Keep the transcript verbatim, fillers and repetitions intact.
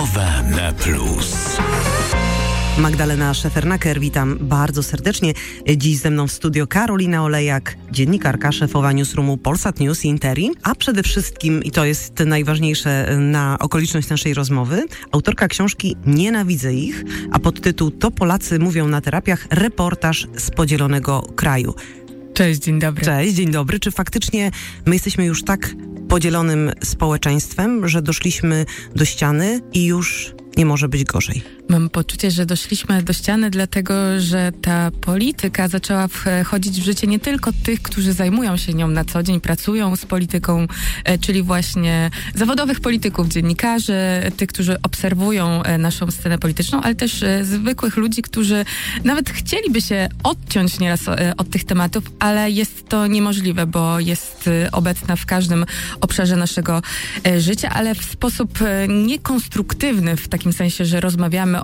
Rozmowa na plus. Magdalena Szefernaker, witam bardzo serdecznie. Dziś ze mną w studio Karolina Olejak, dziennikarka, szefowa newsroomu Polsat News Interi, a przede wszystkim, i to jest najważniejsze na okoliczność naszej rozmowy, autorka książki Nienawidzę ich, a podtytuł To Polacy mówią na terapiach, reportaż z podzielonego kraju. Cześć, dzień dobry. Cześć, dzień dobry. Czy faktycznie my jesteśmy już tak podzielonym społeczeństwem, że doszliśmy do ściany i już nie może być gorzej? Mam poczucie, że doszliśmy do ściany, dlatego że ta polityka zaczęła wchodzić w życie nie tylko tych, którzy zajmują się nią na co dzień, pracują z polityką, czyli właśnie zawodowych polityków, dziennikarzy, tych, którzy obserwują naszą scenę polityczną, ale też zwykłych ludzi, którzy nawet chcieliby się odciąć nieraz od tych tematów, ale jest to niemożliwe, bo jest obecna w każdym obszarze naszego życia, ale w sposób niekonstruktywny, w takim sensie, że rozmawiamy